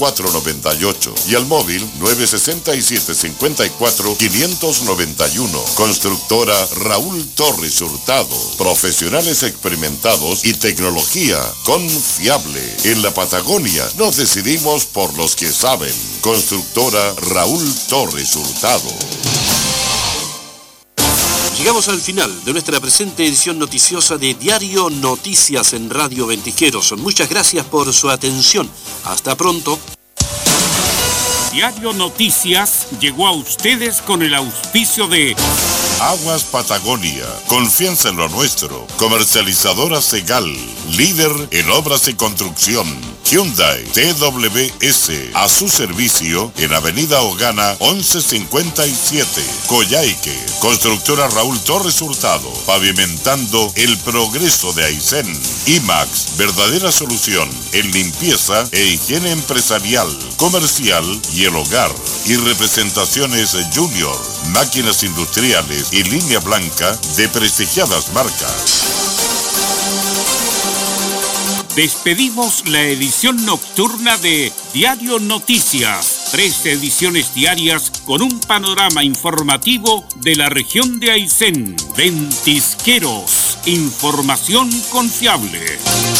5498 y al móvil 967-54-591. Constructora Raúl Torres Hurtado. Profesionales experimentados y tecnología confiable. En la Patagonia nos decidimos por los que saben. Constructora Raúl Torres Hurtado. Llegamos al final de nuestra presente edición noticiosa de Diario Noticias en Radio Ventisqueros. Muchas gracias por su atención. Hasta pronto. Diario Noticias llegó a ustedes con el auspicio de Aguas Patagonia, confianza en lo nuestro. Comercializadora Segal, líder en obras y construcción. Hyundai TWS, a su servicio en Avenida Ogana 1157. Coyhaique, constructora Raúl Torres Hurtado, pavimentando el progreso de Aysén. IMAX, verdadera solución en limpieza e higiene empresarial, comercial y el hogar. Y representaciones Junior, máquinas industriales y línea blanca de prestigiadas marcas. Despedimos la edición nocturna de Diario Noticias. 3 ediciones diarias con un panorama informativo de la región de Aysén. Ventisqueros, información confiable.